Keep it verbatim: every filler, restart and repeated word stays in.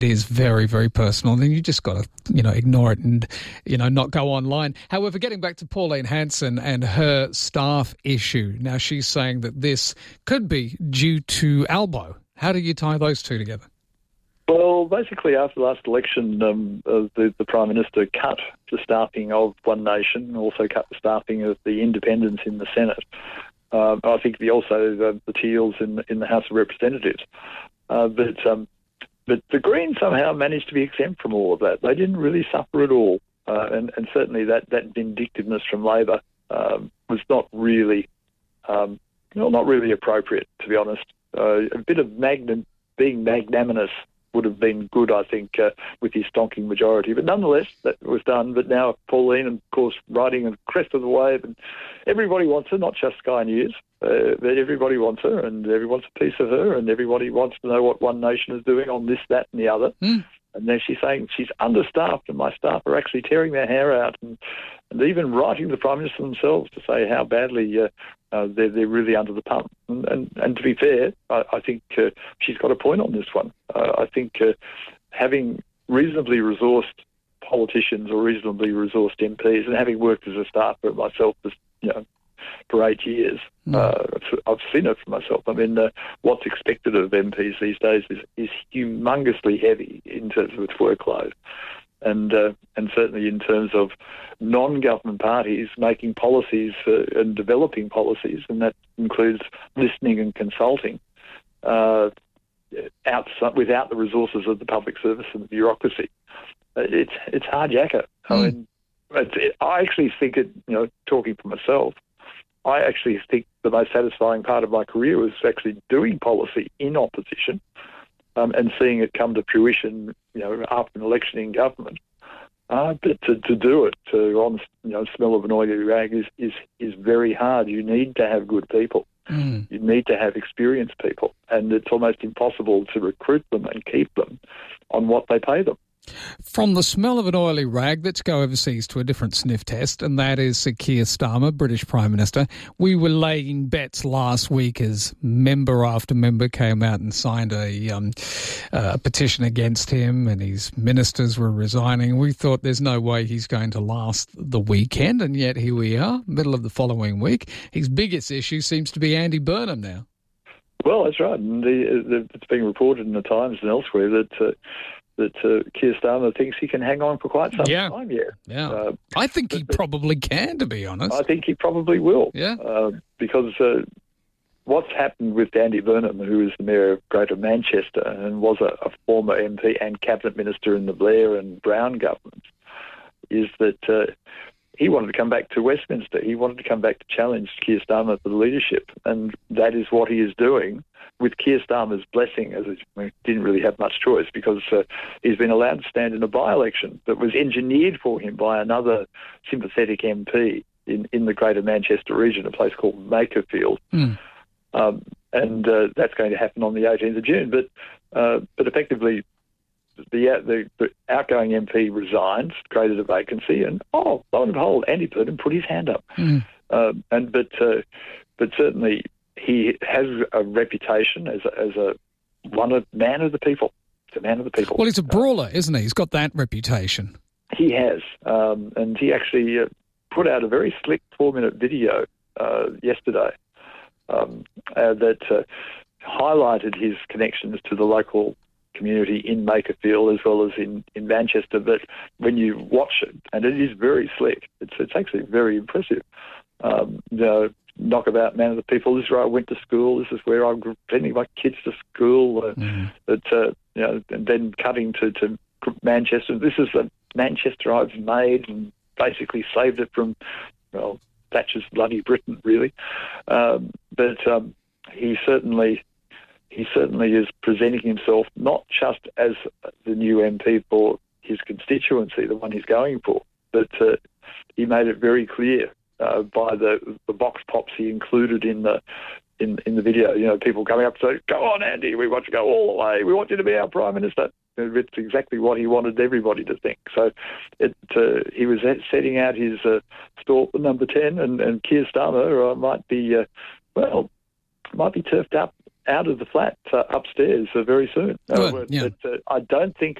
is very, very personal, and you just got to, you know, ignore it and, you know, not go online. However, getting back to Pauline Hanson and her staff issue, now she's saying that this could be due to Albo. How do you tie those two together? Well, basically, after the last election, um, uh, the, the Prime Minister cut the staffing of One Nation, also cut the staffing of the independents in the Senate. Uh, I think the, also the, the Teals in, in the House of Representatives. Uh, but um, but the Greens somehow managed to be exempt from all of that. They didn't really suffer at all. Uh, and, and certainly that, that vindictiveness from Labor um, was not really, um, well, not really appropriate, to be honest. Uh, a bit of magnum, being magnanimous would have been good, I think, uh, with his stonking majority. But nonetheless, that was done. But now Pauline, of course, riding the crest of the wave, and everybody wants her, not just Sky News, uh, but everybody wants her, and everybody wants a piece of her, and everybody wants to know what One Nation is doing on this, that, and the other. Mm. And then she's saying she's understaffed, and my staff are actually tearing their hair out, and, and even writing to the Prime Minister themselves to say how badly uh, uh, they're, they're really under the pump. And, and, and to be fair, I, I think uh, she's got a point on this one. Uh, I think uh, having reasonably resourced politicians or reasonably resourced M Ps, and having worked as a staffer myself, as, you know, for eight years, mm. uh, I've seen it for myself. I mean, uh, what's expected of M Ps these days is, is humongously heavy in terms of its workload. And uh, and certainly in terms of non-government parties making policies uh, and developing policies, and that includes listening and consulting, uh, outside, without the resources of the public service and the bureaucracy. Uh, it's it's hard yakka. Mm. I mean, it's, it, I actually think it. You know, talking for myself, I actually think the most satisfying part of my career was actually doing policy in opposition. Um, and seeing it come to fruition, you know, after an election in government. Uh, but to, to do it, to on you know, smell of an oily rag is, is, is very hard. You need to have good people. Mm. You need to have experienced people. And it's almost impossible to recruit them and keep them on what they pay them. From the smell of an oily rag, let's go overseas to a different sniff test, and that is Sir Keir Starmer, British Prime Minister. We were laying bets last week as member after member came out and signed a, um, a petition against him, and his ministers were resigning. We thought there's no way he's going to last the weekend, and yet here we are, middle of the following week. His biggest issue seems to be Andy Burnham now. Well, that's right. And the, the, it's been reported in the Times and elsewhere that... Uh, that uh, Keir Starmer thinks he can hang on for quite some yeah. time yet. Yeah. Uh, I think he but, probably can, to be honest. I think he probably will. Yeah. Uh, because uh, what's happened with Andy Burnham, who is the Mayor of Greater Manchester and was a, a former M P and Cabinet Minister in the Blair and Brown governments, is that uh, he wanted to come back to Westminster. He wanted to come back to challenge Keir Starmer for the leadership, and that is what he is doing, with Keir Starmer's blessing, as he didn't really have much choice, because uh, he's been allowed to stand in a by-election that was engineered for him by another sympathetic M P in, in the Greater Manchester region, a place called Makerfield. Mm. Um, and uh, that's going to happen on the eighteenth of June. But uh, but effectively, the, the the outgoing M P resigned, created a vacancy, and, oh, lo and behold, Andy Burnham put his hand up. Mm. Uh, and But uh, but certainly... he has a reputation as a, as a one of man of the people. He's a man of the people. Well, he's a brawler, uh, isn't he? He's got that reputation. He has, um, and he actually uh, put out a very slick four-minute video uh, yesterday um, uh, that uh, highlighted his connections to the local community in Makerfield as well as in, in Manchester. But when you watch it, and it is very slick, it's it's actually very impressive. Um, you know, knockabout man of the people. This is where I went to school. This is where I'm sending my kids to school. Uh, mm. But uh, you know, and then cutting to, to Manchester. This is the Manchester I've made and basically saved it from, well, Thatcher's bloody Britain, really. Um, but um, he certainly, he certainly is presenting himself not just as the new M P for his constituency, the one he's going for, but uh, he made it very clear. Uh, by the the box pops he included in the in in the video, you know, people coming up to say, "Go on, Andy, we want you to go all the way. We want you to be our Prime Minister." It's exactly what he wanted everybody to think. So, it uh, he was setting out his uh, stall for number ten, and, and Keir Starmer uh, might be uh, well, might be turfed up out of the flat uh, upstairs uh, very soon. Good, uh, yeah. it, uh, I don't think